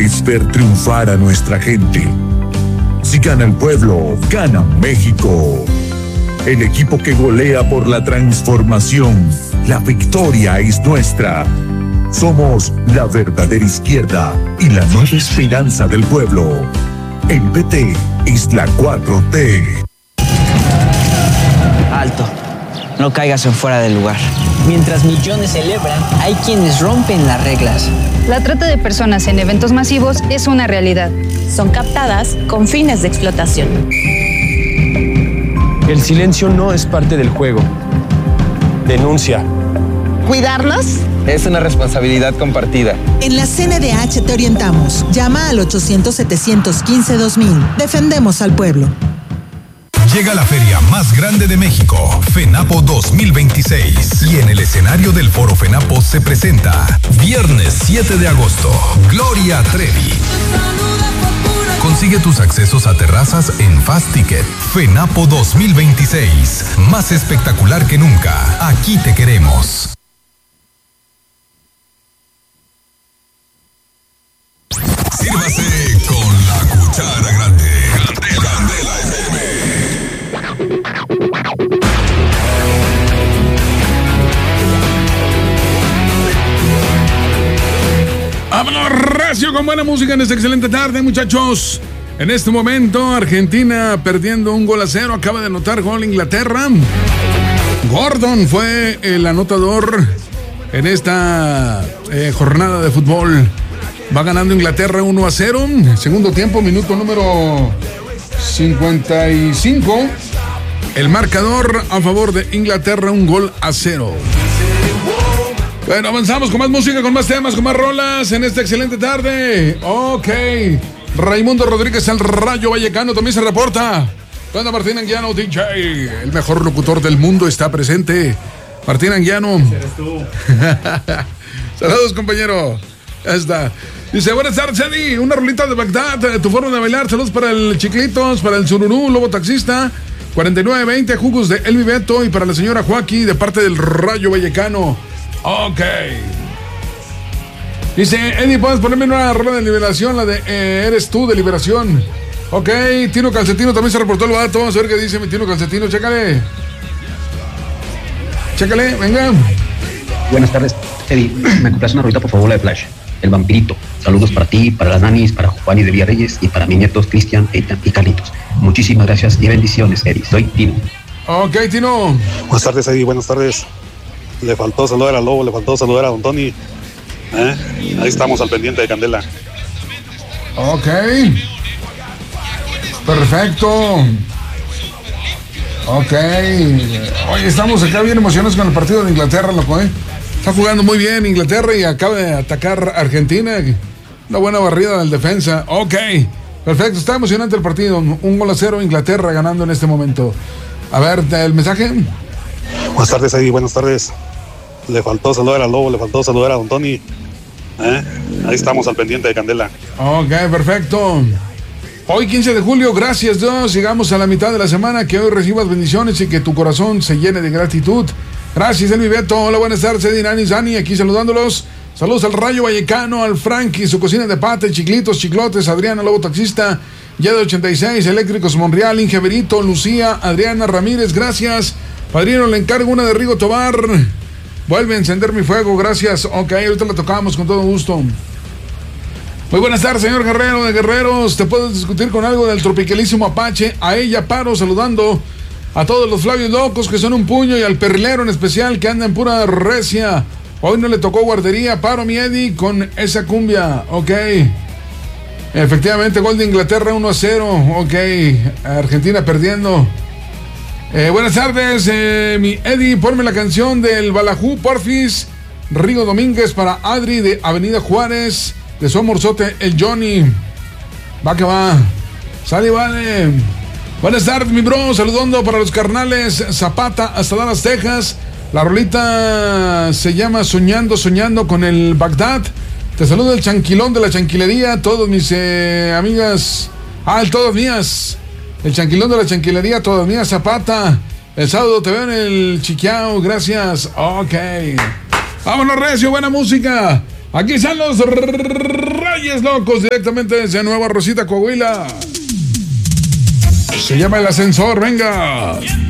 es ver triunfar a nuestra gente. Si gana el pueblo, gana México. El equipo que golea por la transformación. La victoria es nuestra. Somos la verdadera izquierda y la nueva esperanza del pueblo. El PT es la 4T. Alto. No caigas en fuera del lugar. Mientras millones celebran, hay quienes rompen las reglas. La trata de personas en eventos masivos es una realidad. Son captadas con fines de explotación. El silencio no es parte del juego. Denuncia. ¿Cuidarnos? Es una responsabilidad compartida. En la CNDH te orientamos. Llama al 800-715-2000. Defendemos al pueblo. Llega la feria más grande de México, FENAPO 2026. Y en el escenario del Foro FENAPO se presenta, viernes 7 de agosto, Gloria Trevi. Consigue tus accesos a terrazas en Fast Ticket. FENAPO 2026. Más espectacular que nunca. Aquí te queremos. Sírvase con la cuchara grande. Candela FM. Vámonos recio con buena música en esta excelente tarde, muchachos. En este momento, Argentina perdiendo 1-0. Acaba de anotar gol Inglaterra. Gordon fue el anotador en esta jornada de fútbol. Va ganando Inglaterra 1-0. Segundo tiempo, minuto número 55. El marcador a favor de Inglaterra, 1-0. Bueno, avanzamos con más música, con más temas, con más rolas en esta excelente tarde. Ok. Raimundo Rodríguez, el Rayo Vallecano, también se reporta. ¿Qué Martín Anguiano, DJ? El mejor locutor del mundo está presente. Martín Anguiano. Eres tú. Saludos, compañero. Ya está. Dice, buenas tardes, Eddie. Una rolita de Bagdad, tu forma de bailar. Saludos para el Chiclitos, para el Sururú, Lobo Taxista. 4920, jugos de El Viveto. Y para la señora Joaquín, de parte del Rayo Vallecano. Ok. Dice, Eddie, ¿puedes ponerme una rola de liberación? La de Eres tú, de liberación. Ok, Tino Calcetino también se reportó el vato. Vamos a ver qué dice mi Tino Calcetino. Chécale, venga. Buenas tardes, Eddie. Me compras una rolita, por favor, la de Flash. El Vampirito. Saludos para ti, para las nanis, para Juani de Villarreyes y para mis nietos Cristian, Eitan y Carlitos. Muchísimas gracias y bendiciones, Eddie. Soy Tino. Ok, Tino. Buenas tardes, Eddie. Buenas tardes. Le faltó saludar al Lobo, le faltó saludar a Don Tony. Ahí estamos al pendiente de Candela. Ok. Perfecto. Ok. Oye, estamos acá bien emocionados con el partido de Inglaterra, loco, Está jugando muy bien Inglaterra y acaba de atacar Argentina. Una buena barrida del defensa. Ok. Perfecto, está emocionante el partido. 1-0, Inglaterra ganando en este momento. A ver, el mensaje. Buenas tardes, Eddie. Buenas tardes. Le faltó saludar al Lobo, le faltó saludar a Don Tony. Ahí estamos al pendiente de Candela. Ok, perfecto. Hoy 15 de julio, gracias Dios, llegamos a la mitad de la semana, que hoy recibas bendiciones y que tu corazón se llene de gratitud. Gracias, Elvi Beto. Hola, buenas tardes, Eddie, Nani, Zani, aquí saludándolos. Saludos al Rayo Vallecano, al Frankie, su cocina de pate, chiclitos, chiclotes, Adriana, Lobo Taxista, ya de 86, Eléctricos Monreal, Ingeberito, Lucía, Adriana Ramírez, gracias. Padrino, le encargo una de Rigo Tobar. Vuelve a encender mi fuego, gracias. Ok, ahorita la tocamos con todo gusto. Muy buenas tardes, señor Guerrero de Guerreros. ¿Te puedes discutir con algo del tropicalísimo Apache? A ella paro saludando a todos los Flavios locos que son un puño y al perrilero en especial que anda en pura recia. Hoy no le tocó guardería. Paro, mi Eddie, con esa cumbia. Ok. Efectivamente, gol de Inglaterra 1-0. Ok. Argentina perdiendo. Buenas tardes, mi Eddie. Ponme la canción del Balajú, porfis. Rigo Domínguez para Adri de Avenida Juárez. De su amorzote, el Johnny. Va que va. Sale, vale. Buenas tardes, mi bro. Saludando para los carnales Zapata hasta Dallas, Texas. La rolita se llama Soñando con el Bagdad. Te saluda el Chanquilón de la Chanquilería. Todos mis amigas. El Todas Mías. El Chanquilón de la Chanquilería, Todas Mías, Zapata. El sábado te veo en el Chiquiao. Gracias. Ok. Vámonos, recio. Buena música. Aquí están los Reyes Locos, directamente desde Nueva Rosita, Coahuila. Se llama El Ascensor, venga.